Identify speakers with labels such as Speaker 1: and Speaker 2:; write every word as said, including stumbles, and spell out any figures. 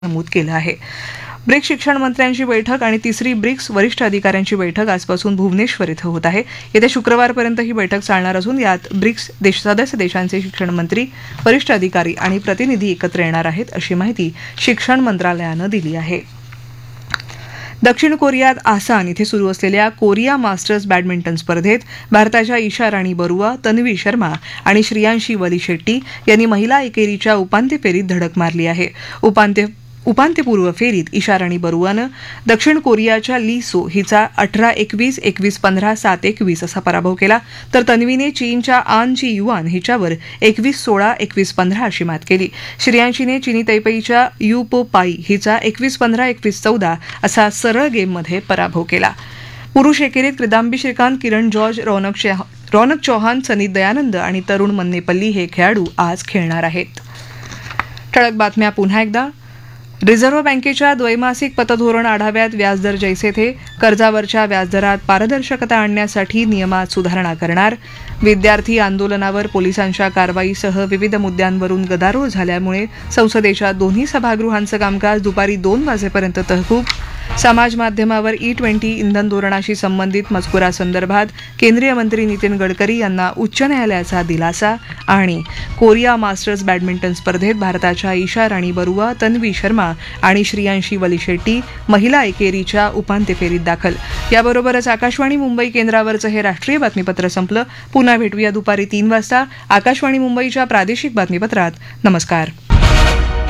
Speaker 1: नमूद केलं आहे. ब्रिक्स शिक्षण मंत्र्यांची बैठक आणि तिसरी ब्रिक्स वरिष्ठ अधिकाऱ्यांची बैठक आजपासून भुवनेश्वर इथं होत आहे. येत्या शुक्रवारपर्यंत ही बैठक चालणार असून यात ब्रिक्स देश सदस्य देशांचे शिक्षण मंत्री, वरिष्ठ अधिकारी आणि प्रतिनिधी एकत्र येणार आहेत, अशी माहिती शिक्षण मंत्रालयानं दिली आहे. दक्षिण कोरियात आसान इथे सुरू असलेल्या कोरिया मास्टर्स बॅडमिंटन स्पर्धेत भारताच्या ईशा राणी बरुआ, तन्वी शर्मा आणि श्रियांशी वली शेट्टी यांनी महिला एकेरीच्या उपांत्य फेरीत धडक मारली आहे. उपांत्य उपांत्यपूर्व फेरीत ईशा राणी बरुआनं दक्षिण कोरियाच्या ली सो हिचा अठरा एकवीस, एकवीस पंधरा, सात एकवीस असा पराभव केला, तर तन्वीने चीनच्या आन जी युआन हिच्यावर एकवीस सोळा, एकवीस पंधरा अशी मात केली. श्रियांशीने चीनी तैपेईच्या यू पो पाई हिचा एकवीस पंधरा, एकवीस चौदा असा सरळ गेममध्ये पराभव केला. पुरुष एकेरीत किदांबी श्रीकांत, किरण जॉर्ज, रौनक चौहान रौनक चौहान, सनी दयानंद आणि तरुण मन्नेपल्ली हे खेळाडू आज खेळणार आहेत. ठळक बातम्या पुन्हा एकदा. रिझर्व्ह बँकेच्या द्वैमासिक पतधोरण आढाव्यात व्याजदर जैसे थे, कर्जावरच्या व्याजदरात पारदर्शकता आणण्यासाठी नियमात सुधारणा करणार. विद्यार्थी आंदोलनावर पोलिसांच्या कारवाईसह विविध मुद्द्यांवरून गदारोळ झाल्यामुळे संसदेच्या दोन्ही सभागृहांचं कामकाज दुपारी दोन वाजेपर्यंत तहकूब. समाज माध्यमावर ई ट्वेंटी इंधन धोरणाशी संबंधित मजकुरासंदर्भात केंद्रीय मंत्री नितीन गडकरी यांना उच्च न्यायालयाचा दिलासा. आणि कोरिया मास्टर्स बॅडमिंटन स्पर्धेत भारताच्या ईशा राणी बरुआ, तन्वी शर्मा आणि श्रियांशी वली शेट्टी महिला एकेरीच्या उपांत्य फेरीत दाखल. याबरोबरच आकाशवाणी मुंबई केंद्रावरचं हे राष्ट्रीय बातमीपत्र संपलं. पुन्हा भेटूया दुपारी तीन वाजता आकाशवाणी मुंबईच्या प्रादेशिक बातमीपत्रात. नमस्कार.